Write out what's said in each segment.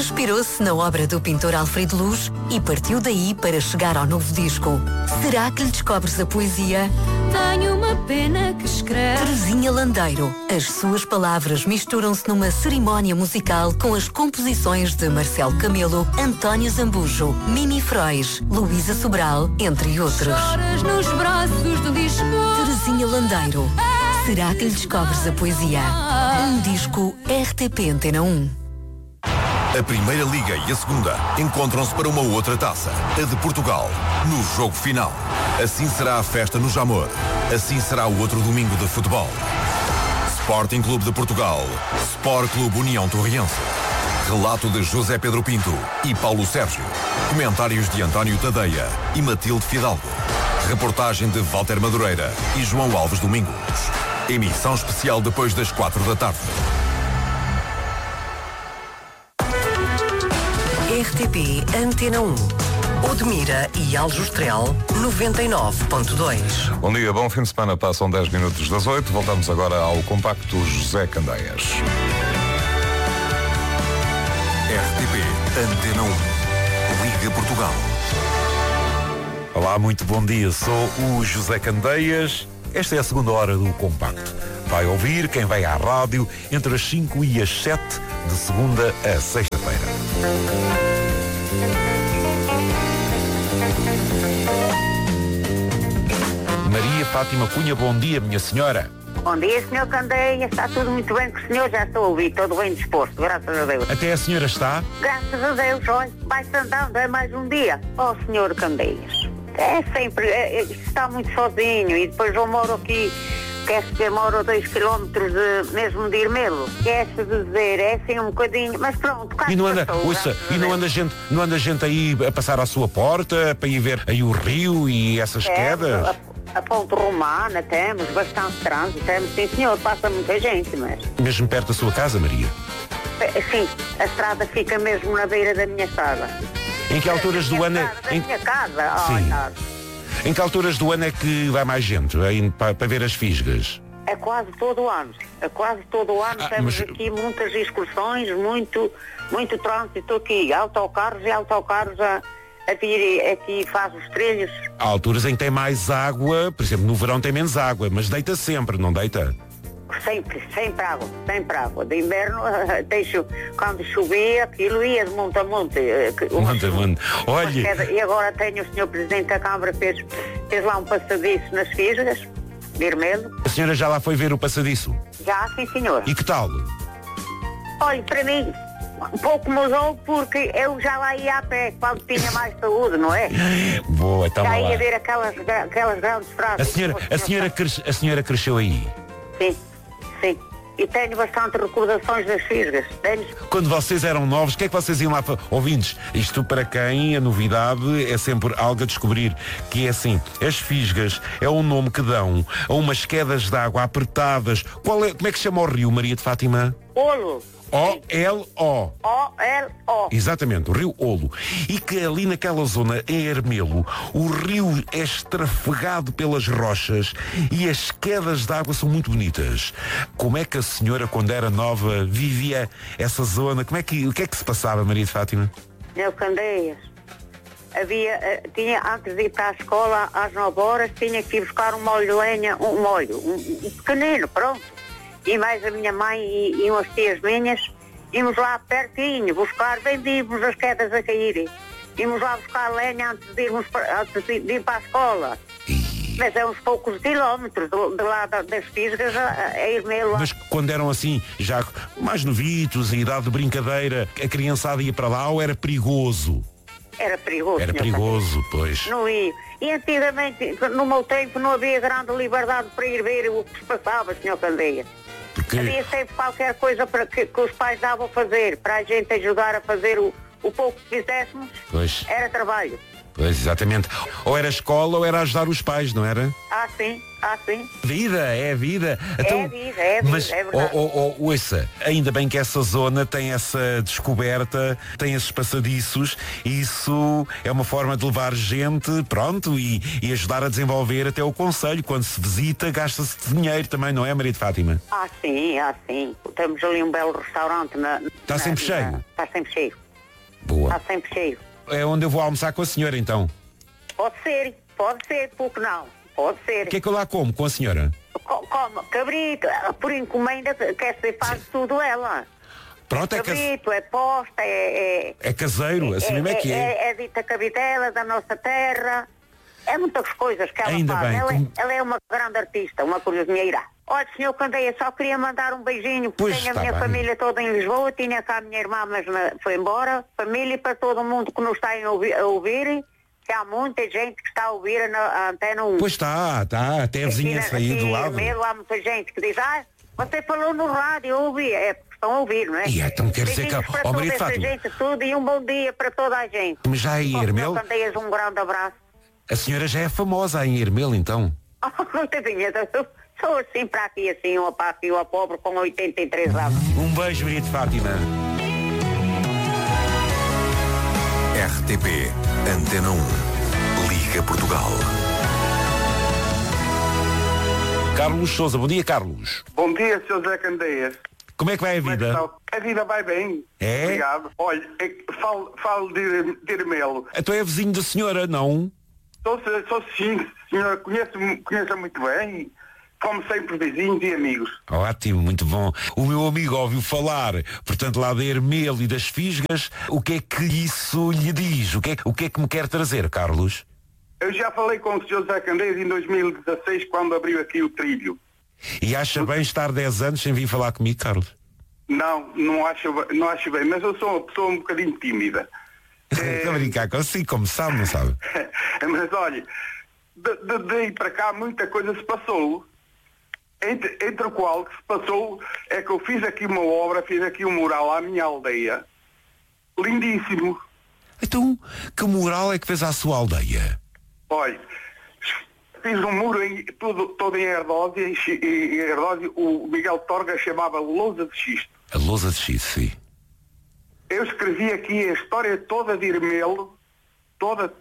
Inspirou-se na obra do pintor Alfredo Luz e partiu daí para chegar ao novo disco. Será que lhe descobres a poesia? Tenho uma pena que escreve. Terezinha Landeiro. As suas palavras misturam-se numa cerimónia musical com as composições de Marcelo Camelo, António Zambujo, Mimi Frois, Luísa Sobral, entre outros. Choras nos braços do disco. Terezinha Landeiro. Será que lhe descobres a poesia? Um disco RTP Antena 1. A Primeira Liga e a Segunda encontram-se para uma outra taça, a de Portugal, no jogo final. Assim será a festa no Jamor. Assim será o outro domingo de futebol. Sporting Clube de Portugal, Sport Clube União Torriense. Relato de José Pedro Pinto e Paulo Sérgio. Comentários de António Tadeia e Matilde Fidalgo. Reportagem de Walter Madureira e João Alves Domingos. Emissão especial depois das 4 da tarde. RTP Antena 1. Odmira e Aljustrel 99.2. Bom dia, bom fim de semana. Passam 10 minutos das 8. Voltamos agora ao compacto José Candeias. RTP Antena 1. Liga Portugal. Olá, muito bom dia. Sou o José Candeias. Esta é a segunda hora do compacto. Vai ouvir quem vai à rádio entre as 5 e as 7 de segunda a sexta-feira. Maria Fátima Cunha, bom dia, minha senhora. Bom dia, Sr. Candeias. Está tudo muito bem com o senhor? Já estou a ouvir, todo bem disposto, graças a Deus. Até a senhora está? Graças a Deus, olha, vai-se andando, é mais um dia. Oh, Sr. Candeias, é sempre, está muito sozinho e depois eu moro aqui, quer-se que eu moro a 2 quilómetros mesmo de Irmelo. Quer-se dizer, é assim um bocadinho, mas pronto, cá E não anda, estou, ouça, e não anda gente aí a passar à sua porta para ir ver aí o rio e essas quedas? A Ponte Romana temos bastante trânsito, temos, sim senhor, passa muita gente, mas... Mesmo perto da sua casa, Maria? Sim, a estrada fica mesmo na beira da minha casa. Em que alturas do ano é... Da minha casa? Sim. Nada. Em que alturas do ano é que vai mais gente para ver as fisgas? É quase todo o ano. É quase todo o ano. Temos aqui muitas excursões, muito trânsito aqui. Autocarros e autocarros a vir aqui faz os trilhos. Há alturas em que tem mais água, por exemplo, no verão tem menos água, mas deita sempre, não deita? Sempre água. De inverno, deixo, quando chovia, aquilo ia de monte a monte. Olha... E agora tenho o Sr. Presidente da Câmara, fez lá um passadiço nas fisgas, de Irmelo. A senhora já lá foi ver o passadiço? Já, sim, senhora. E que tal? Olha, para mim, um pouco mudou porque eu já lá ia a pé, quando tinha mais saúde, não é? Boa, então já lá. ia ver aquelas grandes frases. A senhora cresceu aí? Sim. E tenho bastante recordações das fisgas. Quando vocês eram novos, o que é que vocês iam lá ouvintes? Isto para quem a novidade é sempre algo a descobrir, que é assim, as fisgas é um nome que dão a umas quedas de água apertadas. Como é que se chama o rio, Maria de Fátima? Olo. O-L-O. O-L-O. Exatamente, o rio Olo. E que ali naquela zona, em Ermelo, o rio é estrafegado pelas rochas e as quedas de água são muito bonitas. Como é que a senhora, quando era nova, vivia essa zona? O que é que se passava, Maria de Fátima? Meu Candeias, tinha, antes de ir para a escola, às 9 horas, tinha que ir buscar um molho de lenha, um pequenino, pronto. E mais a minha mãe e umas tias minhas, íamos lá pertinho buscar, bem vimos as quedas a caírem. Íamos lá buscar lenha antes de ir para a escola. Mas é uns poucos quilómetros de lá das fisgas a Irmelo. Mas quando eram assim, já mais novitos, em idade de brincadeira, a criançada ia para lá ou era perigoso? Era perigoso. Era perigoso, pois. Não ia. E antigamente, no meu tempo, não havia grande liberdade para ir ver o que se passava, Sr. Candeias. Porque... Havia sempre qualquer coisa para que os pais davam a fazer, para a gente ajudar a fazer o pouco que fizéssemos. Pois. Era trabalho. Pois, exatamente. Ou era escola ou era ajudar os pais, não era? Sim. Vida, é vida. Então, é vida, mas, é verdade. Ouça, ainda bem que essa zona tem essa descoberta, tem esses passadiços, isso é uma forma de levar gente, pronto, e ajudar a desenvolver até o concelho. Quando se visita, gasta-se dinheiro também, não é, Maria de Fátima? Sim. Temos ali um belo restaurante. Está sempre cheio? Está sempre cheio. Boa. Está sempre cheio. É onde eu vou almoçar com a senhora, então. Pode ser, porque não? Pode ser. O que é que eu lá como com a senhora? Como cabrito, por encomenda, quer dizer, faz tudo ela. Pronto, Cabrito, é posta, é caseiro, assim mesmo é que é. É dita cabidela da nossa terra. É muitas coisas que ela Ainda faz. bem, Ela é uma grande artista, uma cozinheira. Olha, senhor Candeia, só queria mandar um beijinho, porque Pois tenho a está minha bem. família toda em Lisboa, tinha cá a minha irmã, mas foi embora. Família para todo mundo que nos está a ouvir, que há muita gente que está a ouvir a Antena 1. Pois está, até a vizinhança aí do lado. Mesmo, há muita gente que diz, você falou no rádio, eu ouvi, é porque estão a ouvir, não é? E então quer dizer que... Beijinhos para Ó, toda Maria de essa Fátima, gente, tudo, e um bom dia para toda a gente. mas já em Ermelo, Candeias, um grande abraço. a senhora já é famosa em Ermelo, então. Coitadinha, sou assim para aqui, assim, uma para aqui, uma pobre com 83 anos. Um beijo, Maria de Fátima. RTP Antena 1. Liga Portugal. Carlos Sousa, bom dia, Carlos. Bom dia, Sr. Zé Candeias. Como é que vai a Como é que vida? está? A vida vai bem. É? Obrigado. Olha, falo de Ermelo. Então é vizinho da senhora, não? Sou sim, senhora, conheço muito bem. Como sempre, vizinhos e amigos. Ótimo, muito bom. O meu amigo ouviu falar, portanto, lá de Ermelo e das Fisgas. O que é que isso lhe diz? O que é que me quer trazer, Carlos? Eu já falei com o Sr. Zé Candeias em 2016, quando abriu aqui o trilho. E acha bem estar 10 anos sem vir falar comigo, Carlos? Não acho bem, mas eu sou uma pessoa um bocadinho tímida. Estou a brincar consigo, como sabe, não sabe? Mas olha, daí para cá muita coisa se passou. Entre o qual que se passou é que eu fiz aqui uma obra, fiz aqui um mural à minha aldeia. Lindíssimo. Então, que moral é que fez à sua aldeia? Olha, fiz um muro todo em Erdósia, e Erdósia o Miguel Torga chamava Lousa de Xisto. A lousa de xisto, sim. Eu escrevi aqui a história toda de Ermelo, toda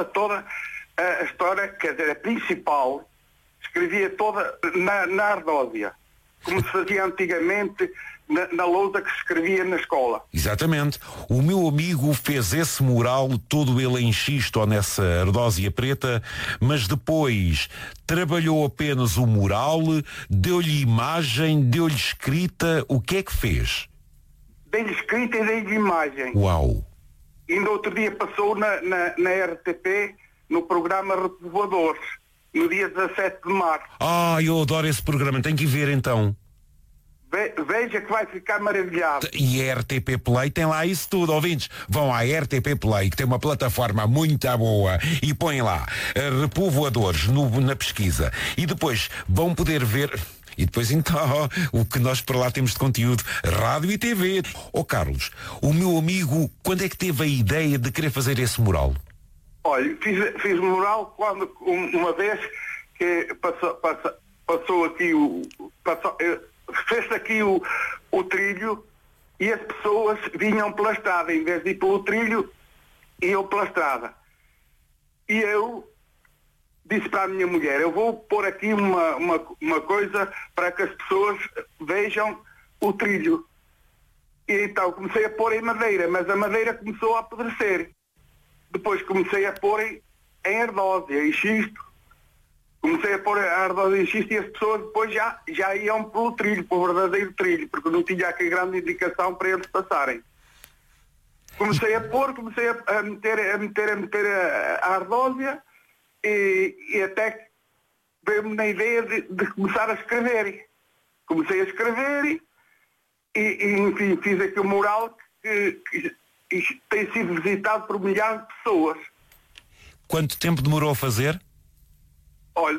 a história, quer dizer, a principal, escrevia toda na Ardósia, como se fazia antigamente na lousa que se escrevia na escola. Exatamente. O meu amigo fez esse mural, todo ele em xisto ou nessa ardósia preta, mas depois trabalhou apenas o mural, deu-lhe imagem, deu-lhe escrita. O que é que fez? Dei-lhe escrita e dei-lhe imagem. Uau! Ainda outro dia passou na RTP, no programa Repovoadores, no dia 17 de março. Eu adoro esse programa, tenho que ir ver então. Veja que vai ficar maravilhado. E a RTP Play tem lá isso tudo, ouvintes. Vão à RTP Play, que tem uma plataforma muito boa, e põem lá Repovoadores na pesquisa. E depois vão poder ver... E depois então, o que nós para lá temos de conteúdo, rádio e TV. Carlos, o meu amigo, quando é que teve a ideia de querer fazer esse mural? Olha, fiz um mural quando, uma vez que passou aqui fez-se aqui o trilho, e as pessoas vinham pela estrada, em vez de ir pelo trilho, iam pela estrada. E eu disse para a minha mulher, eu vou pôr aqui uma coisa para que as pessoas vejam o trilho. E então comecei a pôr em madeira, mas a madeira começou a apodrecer. Depois comecei a pôr em ardósia, em xisto. Comecei a pôr a ardósia em xisto, e as pessoas depois já iam pelo trilho, pelo verdadeiro trilho, porque não tinha aqui grande indicação para eles passarem. Comecei a pôr, comecei a meter a ardósia, e até que veio-me na ideia de começar a escrever. Comecei a escrever e enfim, fiz aqui um mural que tem sido visitado por milhares de pessoas. Quanto tempo demorou a fazer? Olha,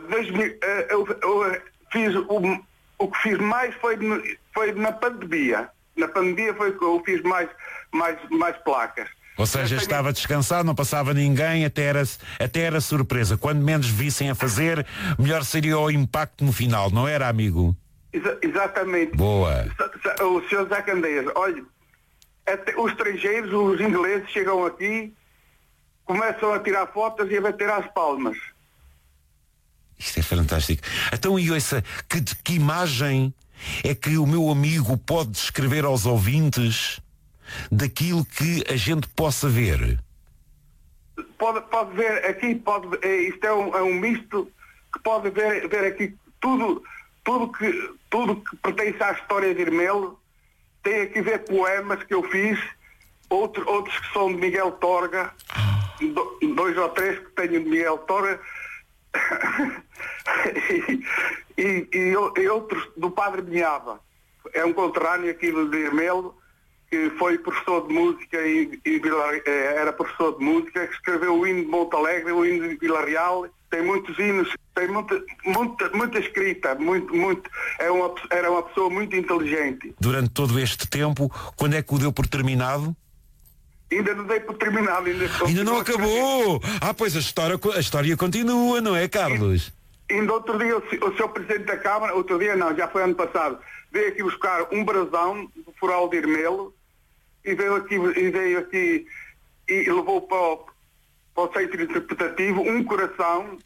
eu fiz o que fiz mais foi na pandemia. Na pandemia foi que eu fiz mais placas. Ou seja, estava descansado, não passava ninguém, até era surpresa. Quando menos vissem a fazer, melhor seria o impacto no final, não era, amigo? Exatamente. Boa. O Sr. Zé Candeias, olha, até os estrangeiros, os ingleses chegam aqui, começam a tirar fotos e a bater às palmas. Isto é fantástico. Então, e ouça, que imagem é que o meu amigo pode descrever aos ouvintes daquilo que a gente possa ver? Pode ver aqui, isto é um misto que pode ver aqui tudo que pertence à história de Irmelo. Tem aqui ver poemas que eu fiz, outros que são de Miguel Torga, 2 ou 3 que tenho de Miguel Torga, e outros do Padre Minhava. É um conterrâneo aqui de Irmelo, que foi professor de música era professor de música, que escreveu o hino de Monte Alegre, o hino de Vila Real. Tem muitos hinos, tem muita escrita, era uma pessoa muito inteligente. Durante todo este tempo, quando é que o deu por terminado? Ainda não dei por terminado. Ainda não acabou! Pois a história continua, não é, Carlos? Ainda outro dia o Sr. Presidente da Câmara, outro dia não, já foi ano passado, veio aqui buscar um brasão do Foral de Irmelo e veio aqui e levou para o centro interpretativo um coração,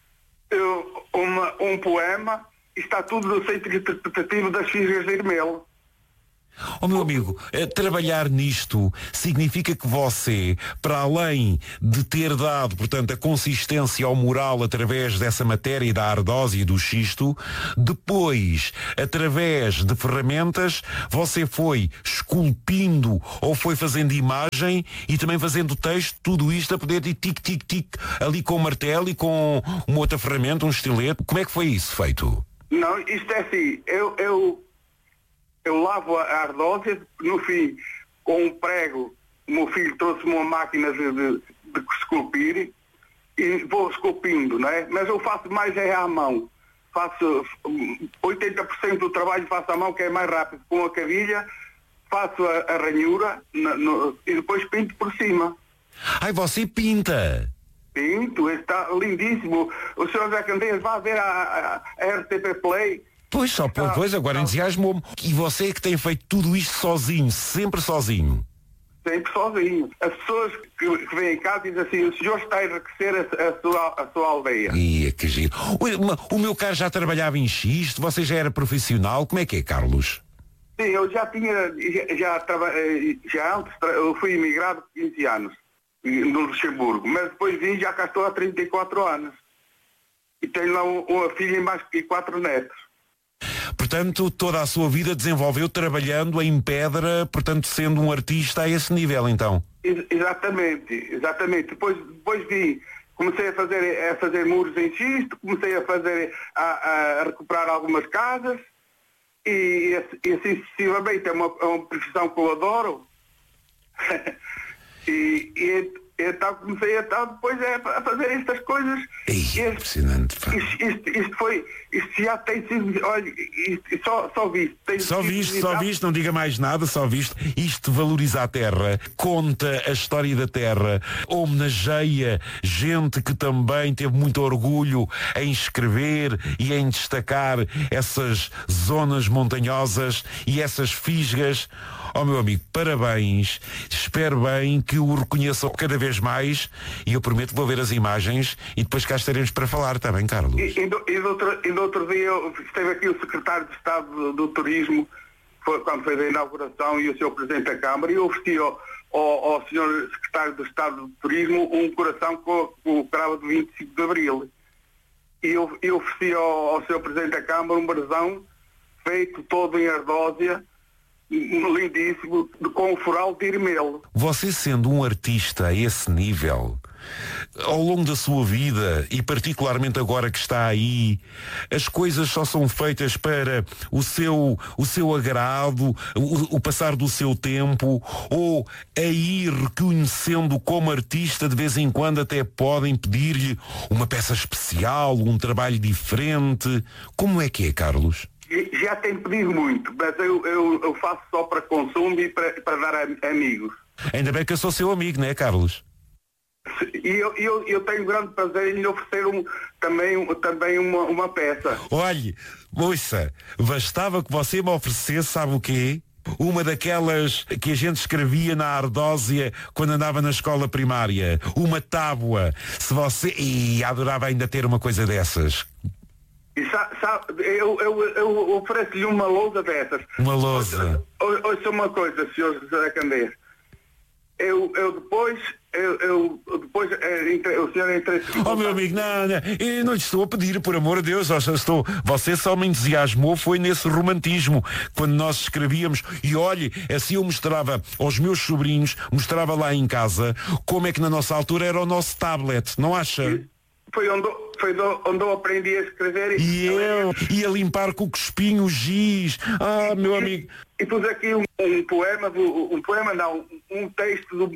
um poema, e está tudo no centro interpretativo das Fisgas de Irmelo. Meu amigo, trabalhar nisto significa que você, para além de ter dado, portanto, a consistência ao mural através dessa matéria da ardósia e do xisto, depois, através de ferramentas, você foi esculpindo ou foi fazendo imagem e também fazendo texto, tudo isto a poder de tic-tic-tic ali com o martelo e com uma outra ferramenta, um estilete. Como é que foi isso feito? Não, isto é assim, eu lavo a ardósia, no fim, com um prego, o meu filho trouxe-me uma máquina de esculpir e vou esculpindo, não é? Mas eu faço mais à mão. Faço 80% do trabalho faço à mão, que é mais rápido. Com a cavilha, faço a ranhura e depois pinto por cima. Você pinta? Pinto, está lindíssimo. O Sr. Zé Candeias vai ver a RTP Play. Pois, agora entusiasmou-me. E você é que tem feito tudo isto sozinho, sempre sozinho? Sempre sozinho. As pessoas que vêm em casa dizem assim, o senhor está a enriquecer a sua aldeia. Que giro. O meu caro já trabalhava em xisto, você já era profissional, como é que é, Carlos? Sim, eu já antes, eu fui imigrado 15 anos, no Luxemburgo, mas depois vim, já cá estou há 34 anos. E tenho lá uma filha e mais 4 netos. Portanto, toda a sua vida desenvolveu trabalhando em pedra, portanto, sendo um artista a esse nível, então. Exatamente. Depois vim, comecei a fazer muros em xisto, comecei a recuperar algumas casas e assim sucessivamente. É uma profissão que eu adoro. Então comecei depois a fazer estas coisas. Impressionante. Isto já tem sido, olha, só visto. Só visto, não diga mais nada, só visto. Isto valoriza a terra, conta a história da terra, homenageia gente que também teve muito orgulho em escrever e em destacar essas zonas montanhosas e essas fisgas. Meu amigo, parabéns. Espero bem que o reconheçam cada vez mais e eu prometo que vou ver as imagens e depois cá estaremos para falar, está bem, Carlos? E no outro dia esteve aqui o secretário de Estado do Turismo, quando fez a inauguração, e o Sr. Presidente da Câmara, e eu ofereci ao Sr. Secretário de Estado do Turismo um coração com o cravo de 25 de Abril. E eu ofereci ao Sr. Presidente da Câmara um brasão feito todo em ardósia, lindíssimo, com o Foral de Irmelo. Você sendo um artista a esse nível, ao longo da sua vida e particularmente agora que está aí, as coisas só são feitas para o seu agrado, o passar do seu tempo, ou a ir reconhecendo como artista de vez em quando até podem pedir-lhe uma peça especial, um trabalho diferente. Como é que é, Carlos? Já tem pedido muito, mas eu faço só para consumo e para dar a amigos. Ainda bem que eu sou seu amigo, não é, Carlos? E eu tenho grande prazer em lhe oferecer também uma peça. Olhe, moça, bastava que você me oferecesse, sabe o quê? Uma daquelas que a gente escrevia na ardósia quando andava na escola primária. Uma tábua. Se você... adorava ainda ter uma coisa dessas. E eu ofereço-lhe uma lousa dessas. Uma lousa. Ouça uma coisa, Sr. José Candeias. O senhor entra... Oh, meu amigo, não, eu não lhe estou a pedir, por amor de Deus, você só me entusiasmou, foi nesse romantismo, quando nós escrevíamos, e olhe, assim eu mostrava aos meus sobrinhos, mostrava lá em casa, como é que na nossa altura era o nosso tablet, não acha? Foi onde eu aprendi a escrever. E eu ia limpar com o cuspinho o giz. Ah, meu amigo. E pus aqui um texto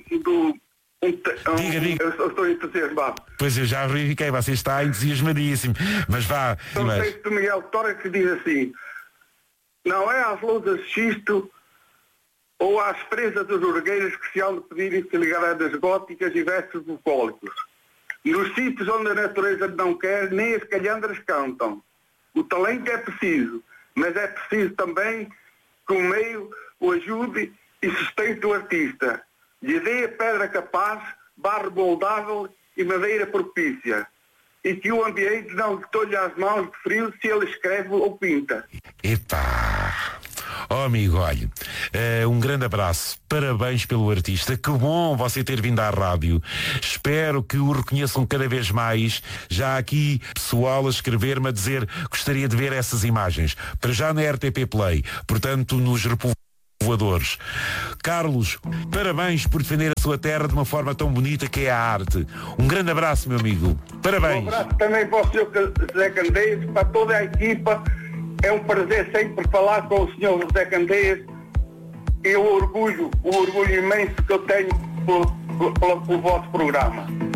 Diga. Eu estou entusiasmado. Pois eu já verifiquei, você está entusiasmadíssimo. Mas vá. Um texto do Miguel Torres que diz assim: não é às lousas de xisto ou às presas dos orgueiros que se hão de pedir filigranas góticas e versos bucólicos. Nos sítios onde a natureza não quer, nem as calhandras cantam. O talento é preciso, mas é preciso também que o meio o ajude e sustente o artista. Lhe dê a pedra capaz, barro moldável e madeira propícia. E que o ambiente não lhe tolhe as mãos de frio se ele escreve ou pinta. Epá! Oh, amigo, olha, um grande abraço, parabéns pelo artista, que bom você ter vindo à rádio, espero que o reconheçam cada vez mais. Já há aqui pessoal a escrever-me a dizer que gostaria de ver essas imagens, para já na RTP Play, portanto nos repovoadores. Carlos, parabéns por defender a sua terra de uma forma tão bonita que é a arte. Um grande abraço, meu amigo, parabéns. Um abraço também para o Sr. José Candeias, para toda a equipa. É um prazer sempre falar com o Sr. José Candeias e o orgulho imenso que eu tenho pelo vosso programa.